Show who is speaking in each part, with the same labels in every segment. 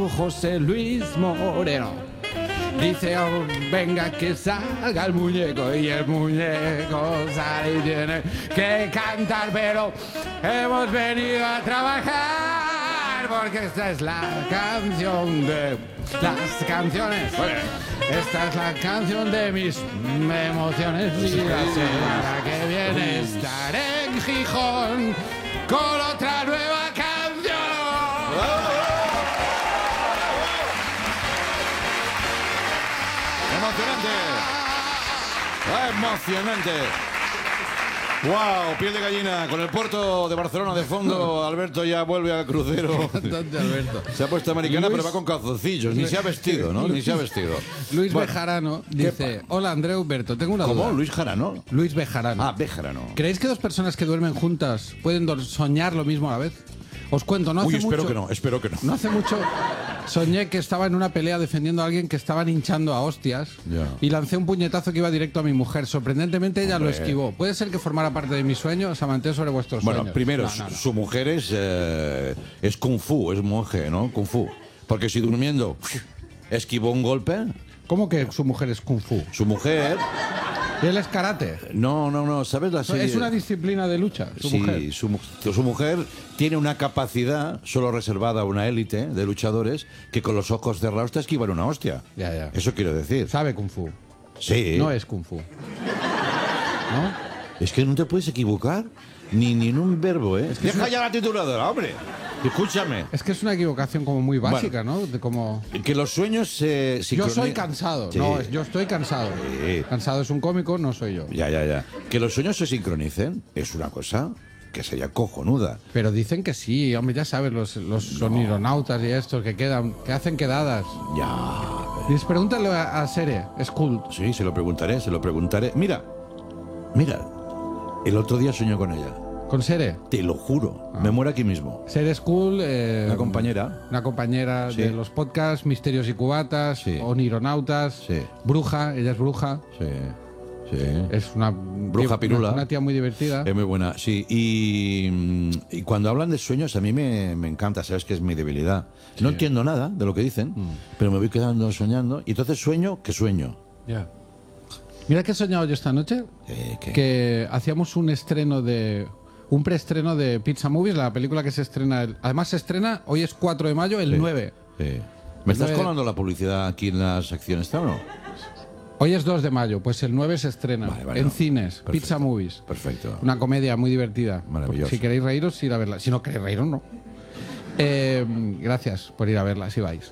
Speaker 1: José Luis Moreno. Dice, oh, venga que salga el muñeco, y el muñeco sale y tiene que cantar, pero hemos venido a trabajar porque esta es la canción de las canciones. Esta es la canción de mis emociones, y la semana que viene estaré en Gijón con otra nueva canción.
Speaker 2: Emocionante. ¡Wow! Piel de gallina. Con el puerto de Barcelona de fondo, Alberto ya vuelve al crucero.
Speaker 1: Alberto.
Speaker 2: Se ha puesto americana, pero va con calzoncillos. Ni se ha vestido, ¿no? Ni se ha vestido.
Speaker 1: Luis Bejarano dice: hola, Andreu Berto, tengo una duda.
Speaker 2: ¿Cómo? ¿Luis Jarano?
Speaker 1: Luis Bejarano.
Speaker 2: Ah, Bejarano.
Speaker 1: ¿Creéis que dos personas que duermen juntas pueden soñar lo mismo a la vez? Os cuento, no hace mucho...
Speaker 2: espero que no.
Speaker 1: No hace mucho soñé que estaba en una pelea defendiendo a alguien que estaban hinchando a hostias, y lancé un puñetazo que iba directo a mi mujer. Sorprendentemente ella lo esquivó. ¿Puede ser que formara parte de mi sueño? Os amanteo sobre vuestros sueños.
Speaker 2: Bueno, primero,
Speaker 1: No.
Speaker 2: su mujer es kung fu, es monje, ¿no? Kung fu. Porque si durmiendo esquivó un golpe...
Speaker 1: ¿Cómo que su mujer es kung fu?
Speaker 2: Su mujer...
Speaker 1: ¿Y él es karate?
Speaker 2: No, ¿sabes la serie?
Speaker 1: Es una disciplina de lucha, su mujer.
Speaker 2: Su mujer tiene una capacidad solo reservada a una élite de luchadores que con los ojos cerrados te esquivan una hostia.
Speaker 1: Ya.
Speaker 2: Eso quiero decir.
Speaker 1: Sabe kung fu.
Speaker 2: Sí.
Speaker 1: No es kung fu. ¿No?
Speaker 2: Es que no te puedes equivocar ni en un verbo, ¿eh? Deja ya la tituladora, hombre. Escúchame.
Speaker 1: Es que es una equivocación como muy básica, ¿no? De como...
Speaker 2: Que los sueños se
Speaker 1: Yo soy cansado.
Speaker 2: Sí.
Speaker 1: No, yo estoy cansado.
Speaker 2: Sí.
Speaker 1: Cansado es un cómico, no soy yo.
Speaker 2: Ya. Que los sueños se sincronicen es una cosa que sería cojonuda.
Speaker 1: Pero dicen que sí, hombre, ya sabes, los sonironautas y estos que que hacen quedadas.
Speaker 2: Ya.
Speaker 1: Dices, pregúntale a Sere, es cool.
Speaker 2: Sí, se lo preguntaré. Mira, el otro día soñé con ella.
Speaker 1: ¿Con Sere?
Speaker 2: Te lo juro, me muero aquí mismo.
Speaker 1: Sere es cool.
Speaker 2: Una compañera.
Speaker 1: Una compañera
Speaker 2: Sí.
Speaker 1: de los podcasts, Misterios y Cubatas,
Speaker 2: Sí.
Speaker 1: Onironautas.
Speaker 2: Sí.
Speaker 1: Bruja, ella es bruja.
Speaker 2: Sí.
Speaker 1: Es una
Speaker 2: Bruja pirula.
Speaker 1: Una tía muy divertida.
Speaker 2: Es muy buena, sí. Y cuando hablan de sueños, a mí me encanta, sabes que es mi debilidad. No entiendo nada de lo que dicen, pero me voy quedando soñando. Y entonces sueño que sueño.
Speaker 1: Ya. Mira que he soñado yo esta noche.
Speaker 2: ¿Qué?
Speaker 1: Que hacíamos un preestreno de Pizza Movies, la película que se estrena. Además se estrena, hoy es 4 de mayo, el 9.
Speaker 2: Sí. ¿Me estás
Speaker 1: 9.
Speaker 2: colando la publicidad aquí en la sección esta o no?
Speaker 1: Hoy es 2 de mayo, pues el 9 se estrena
Speaker 2: Vale,
Speaker 1: en
Speaker 2: no.
Speaker 1: cines,
Speaker 2: Perfecto.
Speaker 1: Pizza Movies.
Speaker 2: Perfecto.
Speaker 1: Una comedia muy divertida.
Speaker 2: Maravilloso.
Speaker 1: Si queréis reíros, ir a verla. Si no queréis reíros, no. Gracias por ir a verla, si vais.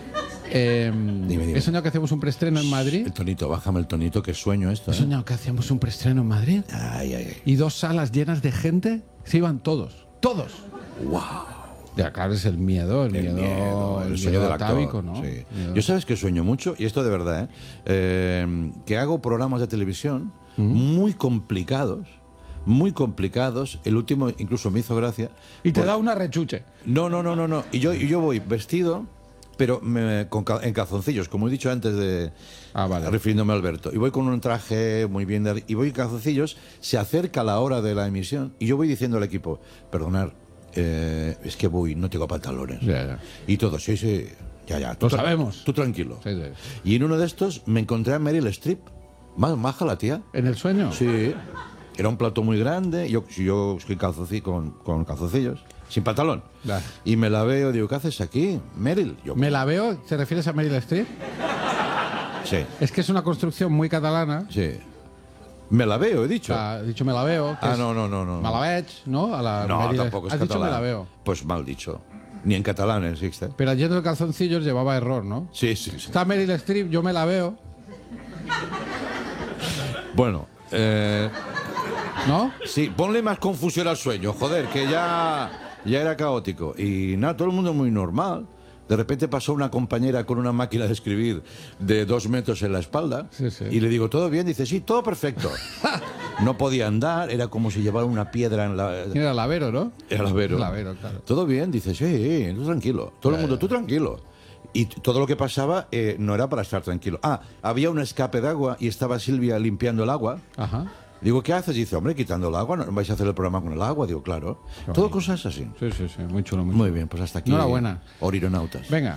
Speaker 2: Dime.
Speaker 1: He soñado que hacemos un preestreno en Madrid.
Speaker 2: El tonito, bájame el tonito, que sueño esto.
Speaker 1: He soñado que hacíamos un preestreno en Madrid.
Speaker 2: Ay.
Speaker 1: Y 2 salas llenas de gente, se iban todos. ¡Todos!
Speaker 2: ¡Wow!
Speaker 1: Ya, claro, es el miedo, el
Speaker 2: sueño del
Speaker 1: atávico,
Speaker 2: actor,
Speaker 1: ¿no?
Speaker 2: sí.
Speaker 1: Miedo.
Speaker 2: Yo sabes que sueño mucho, y esto de verdad, que hago programas de televisión muy complicados. El último incluso me hizo gracia.
Speaker 1: Y te da una rechuche.
Speaker 2: No. Y yo voy vestido, pero en calzoncillos, como he dicho antes refiriéndome a Alberto. Y voy con un traje muy bien, y voy en calzoncillos, se acerca la hora de la emisión, y yo voy diciendo al equipo, perdonad, es que no tengo pantalones.
Speaker 1: Ya.
Speaker 2: Y todo, sí, ya.
Speaker 1: Lo sabemos.
Speaker 2: Tú tranquilo.
Speaker 1: Sí.
Speaker 2: Y en uno de estos me encontré a Meryl Streep, más maja la tía.
Speaker 1: ¿En el sueño?
Speaker 2: Sí. Era un plato muy grande, yo estoy con calzoncillos, sin pantalón.
Speaker 1: Ya.
Speaker 2: Y me la veo, digo, ¿qué haces aquí, Meryl?
Speaker 1: ¿Me la veo? ¿Te refieres a Meryl Streep?
Speaker 2: Sí.
Speaker 1: Es que es una construcción muy catalana.
Speaker 2: Sí. Me la veo, he dicho.
Speaker 1: Ha dicho me la veo. Que
Speaker 2: No.
Speaker 1: Me la veig, ¿no? A la
Speaker 2: No,
Speaker 1: Meryl.
Speaker 2: tampoco es
Speaker 1: Has
Speaker 2: catalán.
Speaker 1: dicho me la veo.
Speaker 2: Pues mal dicho. Ni en catalán existe.
Speaker 1: Pero yendo de calzoncillos llevaba error, ¿no?
Speaker 2: Sí.
Speaker 1: Está Meryl Streep, yo me la veo.
Speaker 2: Bueno,
Speaker 1: ¿No?
Speaker 2: sí, ponle más confusión al sueño, joder, que ya era caótico. Y nada, todo el mundo muy normal. De repente pasó una compañera con una máquina de escribir de 2 metros en la espalda.
Speaker 1: Sí.
Speaker 2: Y le digo, ¿todo bien? Dice, sí, todo perfecto. No podía andar, era como si llevara una piedra en la...
Speaker 1: Era Lavero, ¿no?
Speaker 2: Era Lavero.
Speaker 1: Lavero, claro.
Speaker 2: Todo bien, dice, sí, tú tranquilo. Todo el mundo, tú tranquilo. Y todo lo que pasaba no era para estar tranquilo. Había un escape de agua y estaba Silvia limpiando el agua.
Speaker 1: Ajá.
Speaker 2: Digo, ¿qué haces? Dice, hombre, quitando el agua, ¿no vais a hacer el programa con el agua? Digo, claro. Todo cosas así.
Speaker 1: Sí, muy chulo.
Speaker 2: Muy bien, pues hasta aquí.
Speaker 1: Enhorabuena.
Speaker 2: Orironautas.
Speaker 1: Venga.